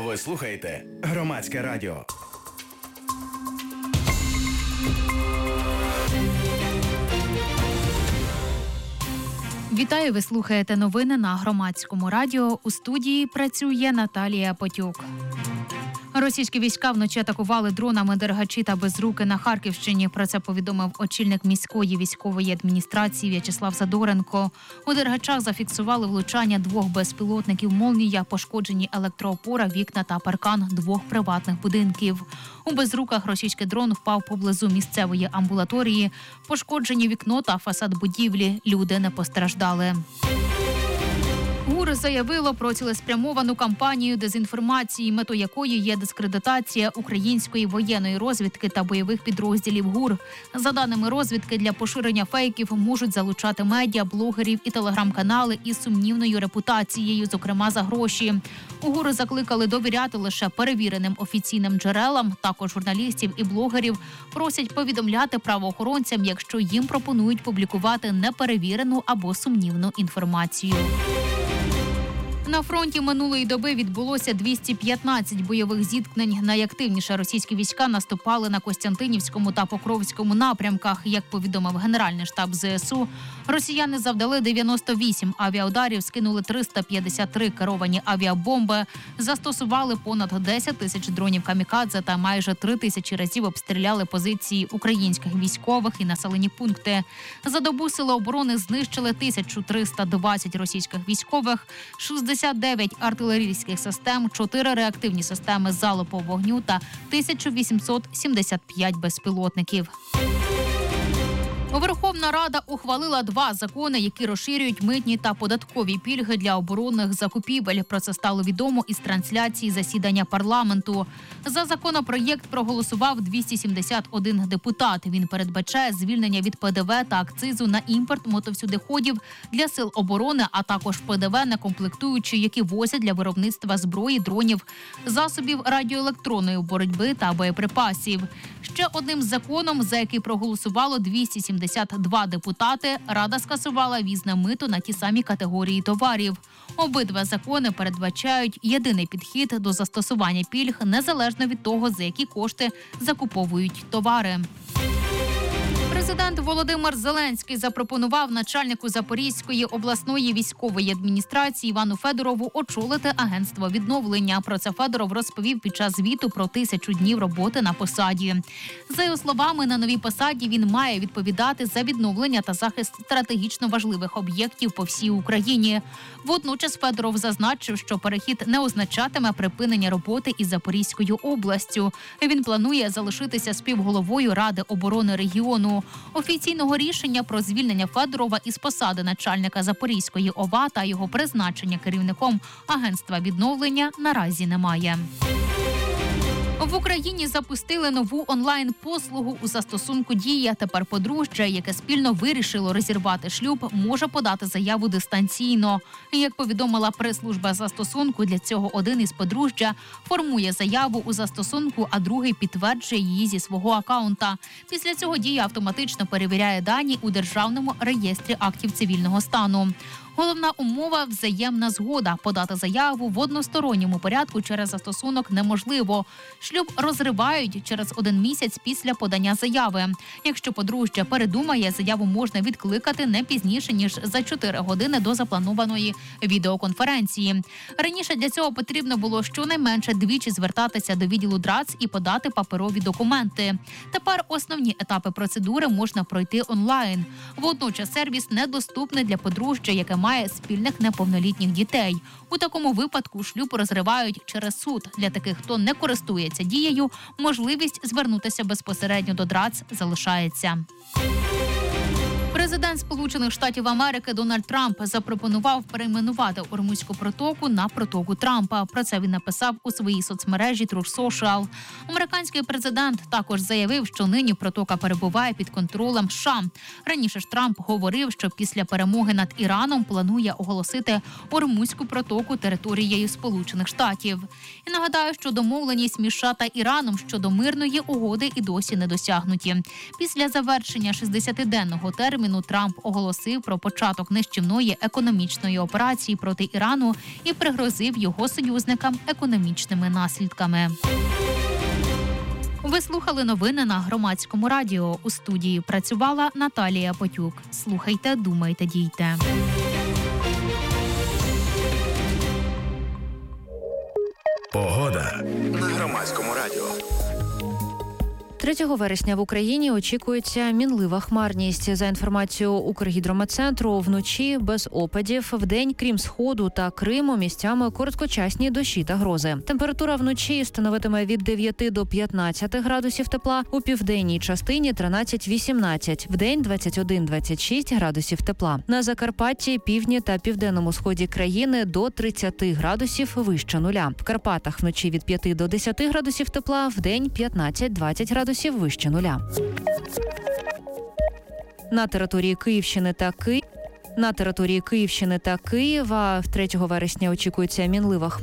Ви слухаєте Громадське радіо. Вітаю, ви слухаєте новини на Громадському радіо. У студії працює Наталія Потюк. Російські війська вночі атакували дронами Дергачі та Безруки на Харківщині. Про це повідомив очільник міської військової адміністрації В'ячеслав Задоренко. У Дергачах зафіксували влучання 2 безпілотників «Молнія», пошкоджені електроопора, вікна та паркан 2 приватних будинків. У Безруках російський дрон впав поблизу місцевої амбулаторії. Пошкоджені вікно та фасад будівлі. Люди не постраждали. ГУР заявило про цілеспрямовану кампанію дезінформації, метою якої є дискредитація української воєнної розвідки та бойових підрозділів ГУР. За даними розвідки, для поширення фейків можуть залучати медіа, блогерів і телеграм-канали із сумнівною репутацією, зокрема за гроші. У ГУР закликали довіряти лише перевіреним офіційним джерелам. Також журналістів і блогерів просять повідомляти правоохоронцям, якщо їм пропонують публікувати неперевірену або сумнівну інформацію. На фронті минулої доби відбулося 215 бойових зіткнень. Найактивніше російські війська наступали на Костянтинівському та Покровському напрямках. Як повідомив Генеральний штаб ЗСУ, росіяни завдали 98 авіаударів, скинули 353 керовані авіабомби, застосували понад 10 тисяч дронів камікадзе та майже 3 тисячі разів обстріляли позиції українських військових і населені пункти. За добу сили оборони знищили 1320 російських військових, 69 артилерійських систем, 4 реактивні системи залпового вогню та 1875 безпілотників. Верховна Рада ухвалила 2 закони, які розширюють митні та податкові пільги для оборонних закупівель. Про це стало відомо із трансляції засідання парламенту. За законопроєкт проголосував 271 депутат. Він передбачає звільнення від ПДВ та акцизу на імпорт мотовсюдиходів для сил оборони, а також ПДВ на комплектуючі, які возять для виробництва зброї, дронів, засобів радіоелектронної боротьби та боєприпасів. Ще одним законом, за який проголосувало 272 депутати, Рада скасувала ввізне мито на ті самі категорії товарів. Обидва закони передбачають єдиний підхід до застосування пільг, незалежно від того, за які кошти закуповують товари. Президент Володимир Зеленський запропонував начальнику Запорізької обласної військової адміністрації Івану Федорову очолити агентство відновлення. Про це Федоров розповів під час звіту про 1000 днів роботи на посаді. За його словами, на новій посаді він має відповідати за відновлення та захист стратегічно важливих об'єктів по всій Україні. Водночас Федоров зазначив, що перехід не означатиме припинення роботи із Запорізькою областю. Він планує залишитися співголовою Ради оборони регіону. Офіційного рішення про звільнення Федорова із посади начальника Запорізької ОВА та його призначення керівником агентства відновлення наразі немає. В Україні запустили нову онлайн-послугу у застосунку «Дія». Тепер подружжя, яке спільно вирішило розірвати шлюб, може подати заяву дистанційно. Як повідомила прес-служба застосунку, для цього один із подружжя формує заяву у застосунку, а другий підтверджує її зі свого акаунта. Після цього «Дія» автоматично перевіряє дані у Державному реєстрі актів цивільного стану. Головна умова – взаємна згода. Подати заяву в односторонньому порядку через застосунок неможливо. Шлюб розривають через 1 місяць після подання заяви. Якщо подружжя передумає, заяву можна відкликати не пізніше, ніж за 4 години до запланованої відеоконференції. Раніше для цього потрібно було щонайменше 2 звертатися до відділу ДРАЦ і подати паперові документи. Тепер основні етапи процедури можна пройти онлайн. Водночас сервіс недоступний для подружжя, яке має спільних неповнолітніх дітей. У такому випадку шлюб розривають через суд. Для таких, хто не користується «Дією», можливість звернутися безпосередньо до ДРАЦ залишається. Президент Сполучених Штатів Америки Дональд Трамп запропонував перейменувати Ормузьку протоку на протоку Трампа. Про це він написав у своїй соцмережі Truth Social. Американський президент також заявив, що нині протока перебуває під контролем США. Раніше ж Трамп говорив, що після перемоги над Іраном планує оголосити Ормузьку протоку територією Сполучених Штатів. І нагадаю, що домовленість між США та Іраном щодо мирної угоди і досі не досягнуті. Після завершення 60-денного терміну Вашингтону Трамп оголосив про початок нищівної економічної операції проти Ірану і пригрозив його союзникам економічними наслідками. Ви слухали новини на Громадському радіо. У студії працювала Наталія Потюк. Слухайте, думайте, дійте. Погода на Громадському радіо. 3 вересня в Україні очікується мінлива хмарність. За інформацією Укргідрометцентру, вночі без опадів, вдень, крім Сходу та Криму, місцями короткочасні дощі та грози. Температура вночі становитиме від 9 до 15 градусів тепла, у південній частині 13-18, вдень 21-26 градусів тепла. На Закарпатті, півдні та південному сході країни до 30 градусів вище нуля. В Карпатах вночі від 5 до 10 градусів тепла, вдень 15-20 градусів вище нуля. На території Київщини та Києва 3 вересня очікується мінлива хмарність.